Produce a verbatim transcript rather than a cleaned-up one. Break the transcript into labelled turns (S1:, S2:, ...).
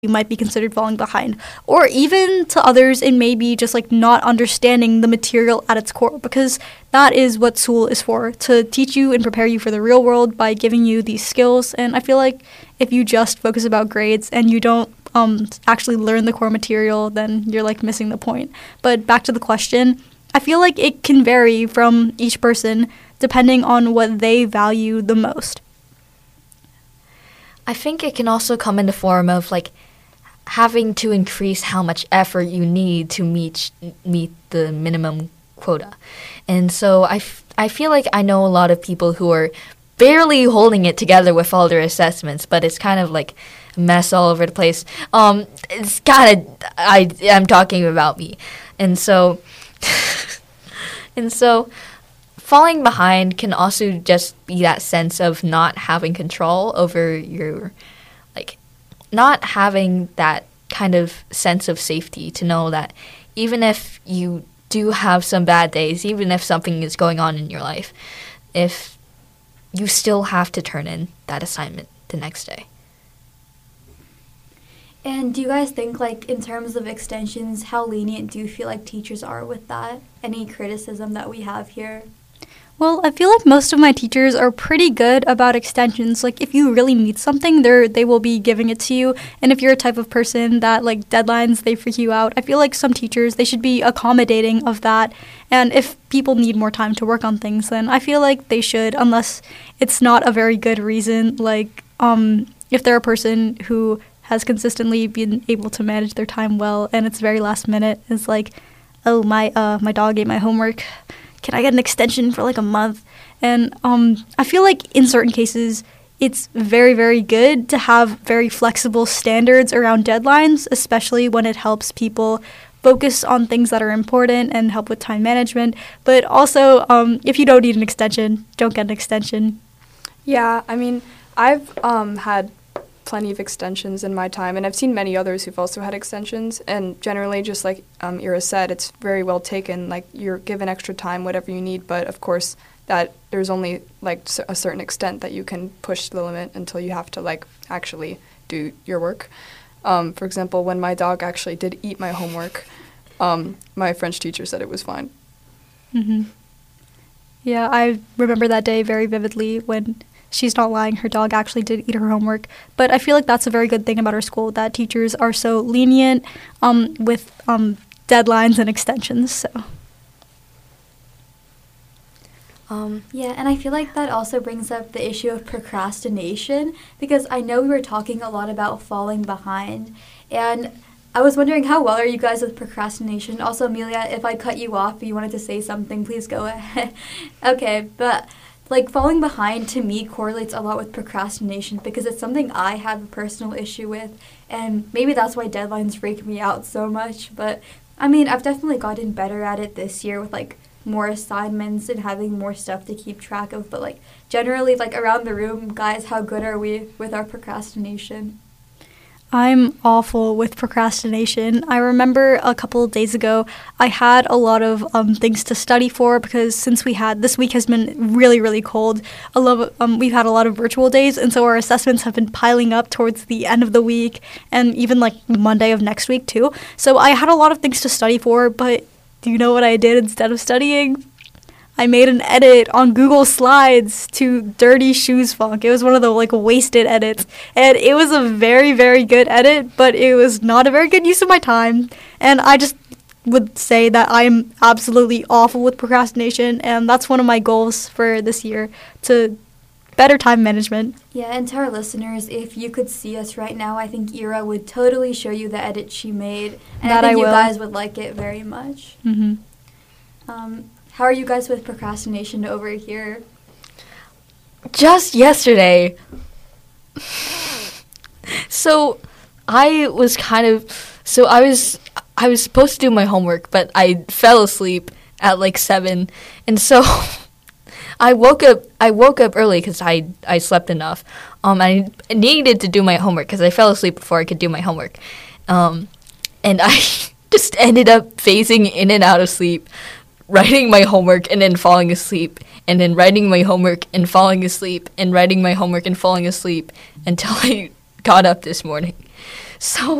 S1: you might be considered falling behind. Or even to others, it may be just like not understanding the material at its core, because that is what school is for, to teach you and prepare you for the real world by giving you these skills. And I feel like if you just focus about grades and you don't um, actually learn the core material, then you're like missing the point. But back to the question, I feel like it can vary from each person depending on what they value the most.
S2: I think it can also come in the form of like having to increase how much effort you need to meet meet the minimum quota. And so I, f- I feel like I know a lot of people who are barely holding it together with all their assessments, but it's kind of like a mess all over the place. Um, it's kind of, I, I'm talking about me. And so, and so falling behind can also just be that sense of not having control over your, like, not having that kind of sense of safety to know that even if you do have some bad days, even if something is going on in your life, if you still have to turn in that assignment the next day.
S3: And do you guys think, like, in terms of extensions, how lenient do you feel like teachers are with that? Any criticism that we have here?
S1: Well, I feel like most of my teachers are pretty good about extensions. Like, if you really need something, they they will be giving it to you. And if you're a type of person that, like, deadlines, they freak you out, I feel like some teachers, they should be accommodating of that. And if people need more time to work on things, then I feel like they should, unless it's not a very good reason. Like, um, if they're a person who has consistently been able to manage their time well and it's very last minute, it's like, oh, my uh, my dog ate my homework. Can I get an extension for like a month? And um, I feel like in certain cases, it's very, very good to have very flexible standards around deadlines, especially when it helps people focus on things that are important and help with time management. But also, um, if you don't need an extension, don't get an extension.
S4: Yeah, I mean, I've um, had plenty of extensions in my time, and I've seen many others who've also had extensions, and generally, just like um, Ira said, it's very well taken. Like, you're given extra time, whatever you need, but of course that there's only like a certain extent that you can push the limit until you have to like actually do your work. Um, for example, when my dog actually did eat my homework, um, my French teacher said it was fine.
S1: Mm-hmm. Yeah, I remember that day very vividly when she's not lying, her dog actually did eat her homework. But I feel like that's a very good thing about our school, that teachers are so lenient um, with um, deadlines and extensions. So,
S3: Um, yeah, and I feel like that also brings up the issue of procrastination, because I know we were talking a lot about falling behind, and I was wondering, how well are you guys with procrastination? Also, Amelia, if I cut you off and you wanted to say something, please go ahead. Okay, but like, falling behind to me correlates a lot with procrastination, because it's something I have a personal issue with, and maybe that's why deadlines freak me out so much. But I mean, I've definitely gotten better at it this year with like more assignments and having more stuff to keep track of. But like, generally, like, around the room, guys, how good are we with our procrastination?
S1: I'm awful with procrastination. I remember a couple of days ago, I had a lot of um, things to study for, because since we had, this week has been really, really cold. A lot of, um, we've had a lot of virtual days, and so our assessments have been piling up towards the end of the week, and even like Monday of next week too. So I had a lot of things to study for, but do you know what I did instead of studying? I made an edit on Google Slides to Dirty Shoes Funk. It was one of the like wasted edits, and it was a very, very good edit, but it was not a very good use of my time. And I just would say that I am absolutely awful with procrastination, and that's one of my goals for this year, to better time management.
S3: Yeah, and to our listeners, if you could see us right now, I think Ira would totally show you the edit she made, and
S1: That
S3: I think
S1: I
S3: you
S1: will.
S3: guys would like it very much.
S1: Mm-hmm.
S3: Um, how are you guys with procrastination over here?
S2: Just yesterday. So I was kind of, so I was, I was supposed to do my homework, but I fell asleep at like seven. And so I woke up, I woke up early because I, I slept enough. Um, I needed to do my homework because I fell asleep before I could do my homework. Um, and I just ended up phasing in and out of sleep, writing my homework and then falling asleep, and then writing my homework and falling asleep, and writing my homework and falling asleep until I got up this morning. So